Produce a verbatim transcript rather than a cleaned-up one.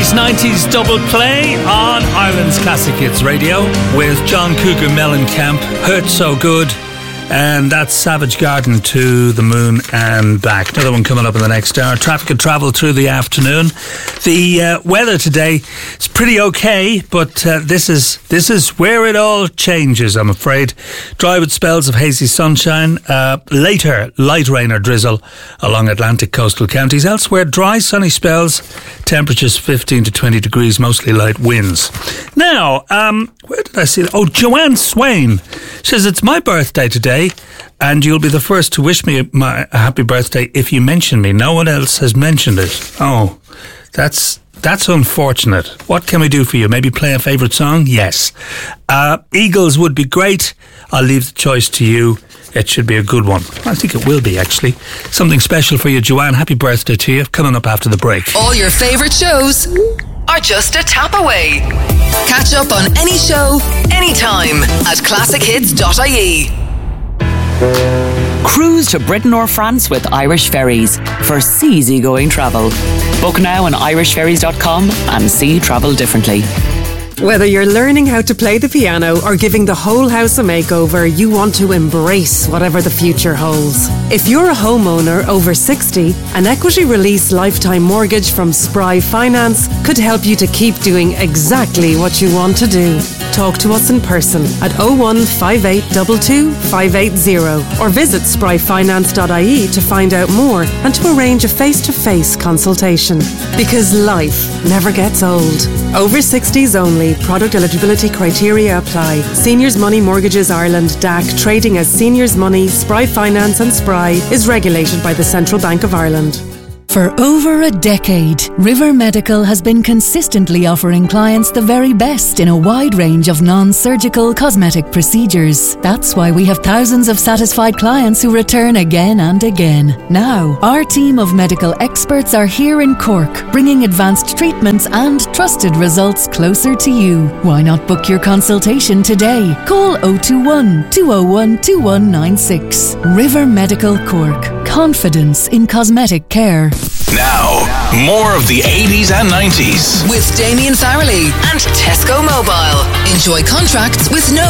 eighties nineties double play on Ireland's Classic Hits Radio with John Cougar Mellencamp. Hurt So Good. And that's Savage Garden, To the Moon and Back. Another one coming up in the next hour. Traffic and travel through the afternoon. The uh, weather today is pretty okay, but uh, this is this is where it all changes, I'm afraid. Dry with spells of hazy sunshine. Uh, later, light rain or drizzle along Atlantic coastal counties. Elsewhere, dry, sunny spells. Temperatures fifteen to twenty degrees, mostly light winds. Now, um, where did I see that? Oh, Joanne Swain says, it's my birthday today, and you'll be the first to wish me my, a happy birthday if you mention me. No one else has mentioned it. Oh, that's that's unfortunate. What can we do for you? Maybe play a favourite song? Yes. Uh, Eagles would be great. I'll leave the choice to you. It should be a good one. I think it will be, actually. Something special for you, Joanne. Happy birthday to you. Coming up after the break. All your favourite shows are just a tap away. Catch up on any show, anytime at classic hits dot I E. Cruise to Britain or France with Irish Ferries for easy-going travel. Book now on irish ferries dot com and see travel differently. Whether you're learning how to play the piano or giving the whole house a makeover, you want to embrace whatever the future holds. If you're a homeowner over sixty, an equity release lifetime mortgage from Spry Finance could help you to keep doing exactly what you want to do. Talk to us in person at oh one five eight two two five eight zero or visit spry finance dot I E to find out more and to arrange a face-to-face consultation. Because life never gets old. Over sixties only. Product eligibility criteria apply. Seniors Money Mortgages Ireland D A C, trading as Seniors Money, Spry Finance and Spry, is regulated by the Central Bank of Ireland. For over a decade, River Medical has been consistently offering clients the very best in a wide range of non-surgical cosmetic procedures. That's why we have thousands of satisfied clients who return again and again. Now, our team of medical experts are here in Cork, bringing advanced treatments and trusted results closer to you. Why not book your consultation today? Call oh two one, two oh one, two one nine six. River Medical Cork. Confidence in cosmetic care. Now, more of the eighties and nineties with Damien Farrelly and Tesco Mobile. Enjoy contracts with no